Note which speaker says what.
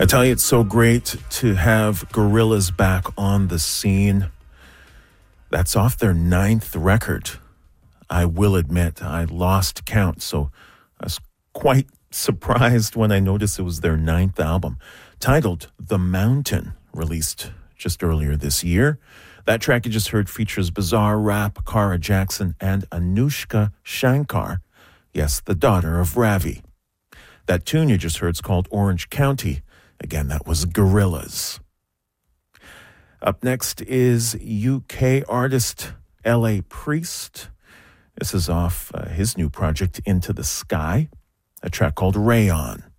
Speaker 1: I tell you, it's so great to have Gorillaz back on the scene. That's off their 9th record. I will admit, I lost count, so I was quite surprised when I noticed it was their 9th album, titled The Mountain, released just earlier this year. That track you just heard features Bizarre Rap, Kara Jackson, and Anushka Shankar, yes, the daughter of Ravi. That tune you just heard is called Orange County. Again, that was Gorillaz. Up next is UK artist L.A. Priest. This is off his new project, Into the Sky, a track called Rayon.